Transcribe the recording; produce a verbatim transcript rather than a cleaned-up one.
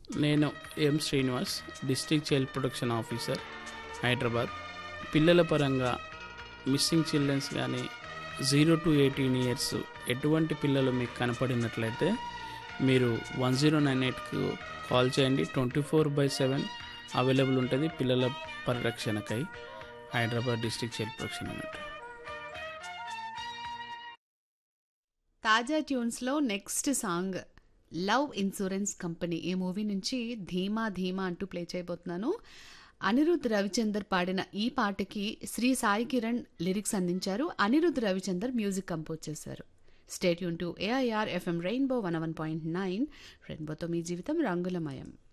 నేను ఎం Srinivas, district child protection officer, Hyderabad. పిల్లల పరంగా మిస్సింగ్ చిల్డ్రన్స్ కానీ జీరో టు ఎయిటీన్ ఇయర్స్ ఎటువంటి పిల్లలు మీకు కనపడినట్లయితే మీరు వన్ జీరో నైన్ ఎయిట్కు కాల్ చేయండి. Twenty four by seven available ఉంటుంది పిల్లల పరిరక్షణకై. హైదరాబాద్ డిస్ట్రిక్ట్ చైల్డ్ ప్రొటెక్షన్ అన్నట్టు. తాజా ట్యూన్స్లో next song love insurance company, ఈ మూవీ నుంచి ధీమా ధీమా అంటూ ప్లే చేయబోతున్నాను. అనిరుద్ రవిచందర్ పాడిన ఈ పాటకి శ్రీ సాయి కిరణ్ లిరిక్స్ అందించారు. అనిరుద్ రవిచందర్ మ్యూజిక్ కంపోజ్ చేశారు. Stay tune to AIR FM rainbow one one point nine. రెయిన్బోతో మీ జీవితం రంగులమయం.